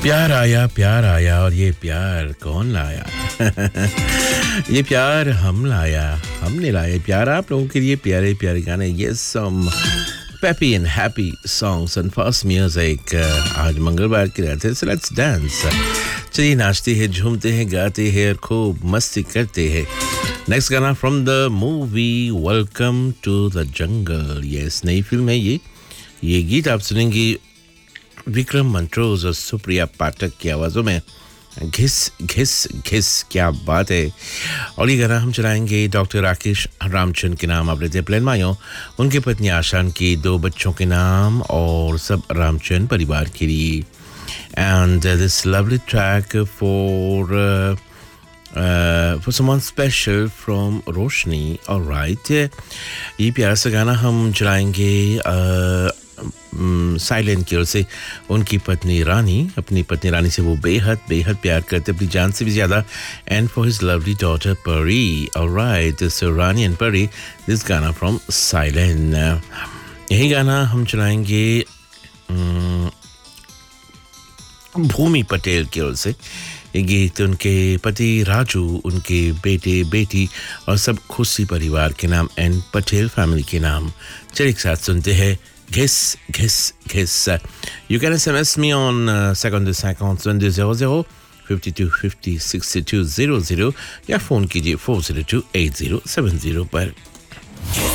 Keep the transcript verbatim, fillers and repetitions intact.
प्यार आया प्यार आया और ये प्यार कौन लाया ये प्यार हम लाया हमने लाया प्यार आप लोगों के लिए प्यारे प्यारे गाने ये सम peppy and happy songs and fast music आज मंगलवार की रात है so let's dance चलिए नाचते हैं झूमते हैं गाते हैं और खूब मस्ती करते हैं नेक्स्ट गाना from the movie welcome to the jungle yes नई फिल्म है ये ये गीत आप सुनेंगे विक्रम मंट्रोज और सुप्रिया पाठक की आवाज़ों में घिस घिस घिस क्या बात है और ये गाना हम चलाएंगे डॉक्टर राकेश रामचंद्र के नाम आप लेते प्लेन मायो उनके पत्नी आशान की दो बच्चों के नाम और सब रामचंद्र परिवार के लिए and this lovely track for for someone special from Roshni alright ये प्यारा सा गाना हम चलाएंगे uh, साइलेंट की ओर से उनकी पत्नी रानी अपनी पत्नी रानी से वो बेहद बेहद प्यार करते अपनी जान से भी ज़्यादा and for his lovely daughter परी ऑलराइट सो रानी एंड परी दिस गाना फ्रॉम साइलेंट यही गाना हम चलाएंगे भूमि पटेल की ओर से ये गीत उनके पति राजू उनके बेटे बेटी और सब खुशी परिवार के नाम एंड पटेल फैमिली के नाम चलिए एक साथ सुनते हैं Ghiss, ghiss, ghiss. You can S M S me on uh, second to second twenty zero zero fifty-two fifty sixty-two zero zero या फोन कीजिए four zero two eight zero seven zero पर